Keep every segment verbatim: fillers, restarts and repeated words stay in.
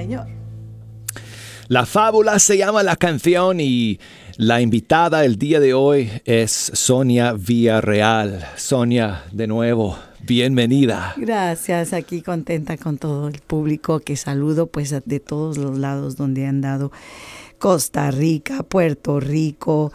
Señor. La fábula se llama La Canción y la invitada el día de hoy es Sonia Villarreal. Sonia, de nuevo, bienvenida. Gracias, aquí contenta con todo el público que saludo pues de todos los lados donde han dado. Costa Rica, Puerto Rico,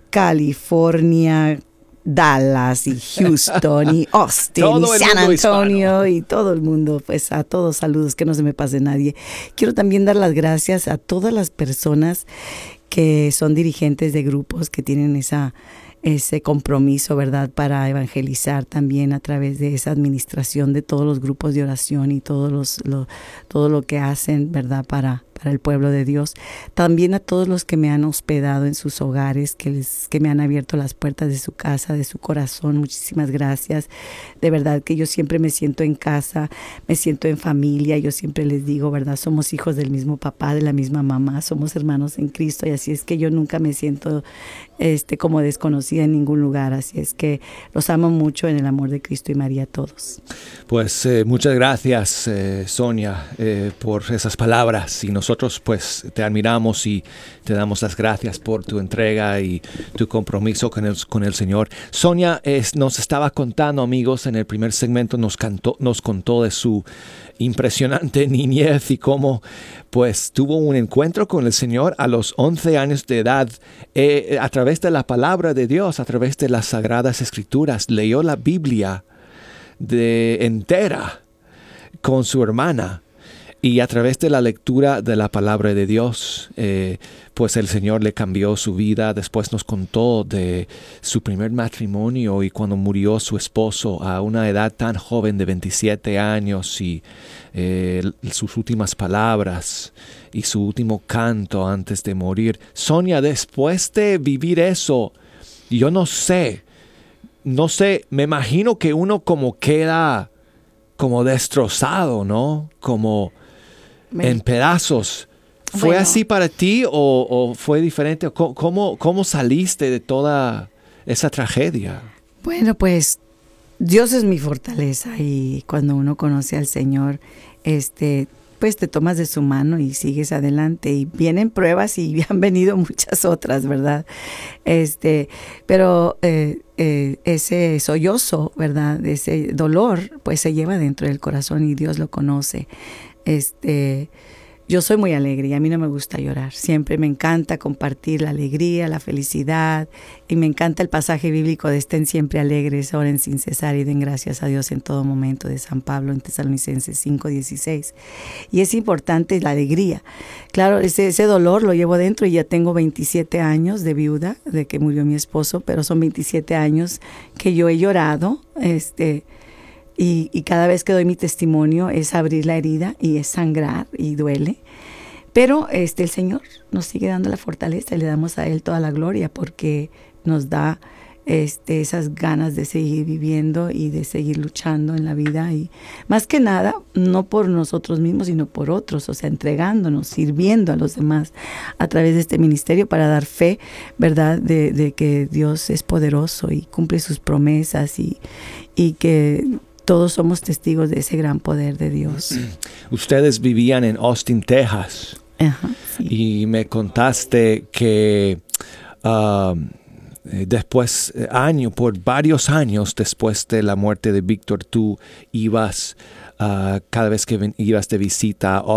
California, Dallas y Houston y Austin y San Antonio y todo el mundo, pues a todos saludos, que no se me pase nadie. Quiero también dar las gracias a todas las personas que son dirigentes de grupos que tienen esa ese compromiso, ¿verdad?, para evangelizar también a través de esa administración de todos los grupos de oración y todos los, lo, todo lo que hacen, ¿verdad?, para, para el pueblo de Dios. También a todos los que me han hospedado en sus hogares, que, les, que me han abierto las puertas de su casa, de su corazón. Muchísimas gracias. De verdad que yo siempre me siento en casa, me siento en familia. Yo siempre les digo, ¿verdad?, somos hijos del mismo papá, de la misma mamá, somos hermanos en Cristo, y así es que yo nunca me siento este, como desconocida en ningún lugar. Así es que los amo mucho en el amor de Cristo y María a todos. Pues eh, muchas gracias, eh, Sonia, eh, por esas palabras, y nosotros pues te admiramos y te damos las gracias por tu entrega y tu compromiso con el, con el Señor. Sonia es, nos estaba contando, amigos, en el primer segmento nos, cantó, nos contó de su impresionante niñez y cómo pues tuvo un encuentro con el Señor a los once años de edad, eh, a través de la palabra de Dios, a través de las Sagradas Escrituras. Leyó la Biblia de entera con su hermana, y a través de la lectura de la palabra de Dios, eh, pues el Señor le cambió su vida. Después nos contó de su primer matrimonio y cuando murió su esposo a una edad tan joven de veintisiete años, y eh, sus últimas palabras y su último canto antes de morir. Sonia, después de vivir eso, yo no sé, no sé, me imagino que uno como queda como destrozado, ¿no? Como en pedazos. ¿Fue bueno. así para ti o, o fue diferente? ¿Cómo, ¿Cómo saliste de toda esa tragedia? Bueno, pues Dios es mi fortaleza, y cuando uno conoce al Señor, este, pues te tomas de su mano y sigues adelante, y vienen pruebas y han venido muchas otras, ¿verdad? Este, pero eh, eh, ese sollozo, ¿verdad? Ese dolor, pues se lleva dentro del corazón y Dios lo conoce. Este, yo soy muy alegre y a mí no me gusta llorar. Siempre me encanta compartir la alegría, la felicidad, y me encanta el pasaje bíblico de estén siempre alegres, oren sin cesar y den gracias a Dios en todo momento, de San Pablo en Tesalonicenses cinco dieciséis. Y es importante la alegría. Claro, ese, ese dolor lo llevo dentro y ya tengo veintisiete años de viuda, de que murió mi esposo, pero son veintisiete años que yo he llorado, este... Y, y cada vez que doy mi testimonio es abrir la herida y es sangrar y duele. Pero este, el Señor nos sigue dando la fortaleza y le damos a Él toda la gloria, porque nos da este, esas ganas de seguir viviendo y de seguir luchando en la vida. Y más que nada, no por nosotros mismos, sino por otros, o sea, entregándonos, sirviendo a los demás a través de este ministerio para dar fe, ¿verdad?, de, de que Dios es poderoso y cumple sus promesas, y, y que todos somos testigos de ese gran poder de Dios. Ustedes vivían en Austin, Texas. Ajá, sí. Y me contaste que uh, después, año, por varios años después de la muerte de Víctor, tú ibas, uh, cada vez que ven, ibas de visita a